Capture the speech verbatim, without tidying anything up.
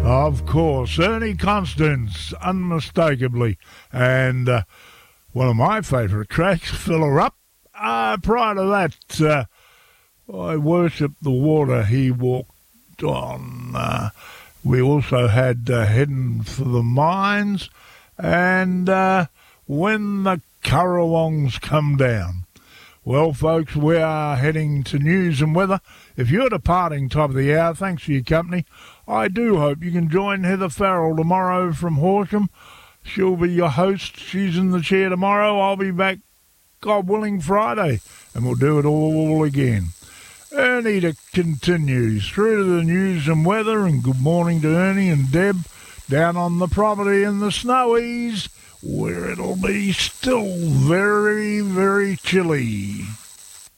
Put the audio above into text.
Of course, Ernie Constance, unmistakably. And uh, one of my favourite tracks, Fill Her Up. Uh, prior to that, uh, I Worshipped the Water he walked on. Uh, we also had uh, Heading for the Mines and uh, When the Currawongs Come Down. Well, folks, we are heading to news and weather. If you're departing top of the hour, thanks for your company. I do hope you can join Heather Farrell tomorrow from Horsham. She'll be your host. She's in the chair tomorrow. I'll be back, God willing, Friday, and we'll do it all again. Ernie to continues through to the news and weather, and good morning to Ernie and Deb down on the property in the Snowies, where it'll be still very, very chilly.